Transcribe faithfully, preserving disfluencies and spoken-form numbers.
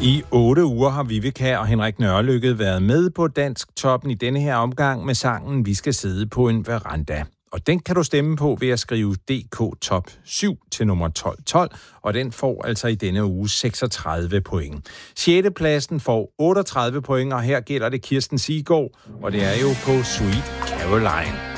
I otte uger har Vivica og Henrik Nørrelykke været med på Dansk Toppen i denne her omgang med sangen Vi skal sidde på en veranda. Og den kan du stemme på ved at skrive D K Top syv til nummer tolv tolv, og den får altså i denne uge seksogtredive point. sjette pladsen får otteogtredive point, og her gælder det Kirsten Siggaard, og det er jo på Sweet Caroline.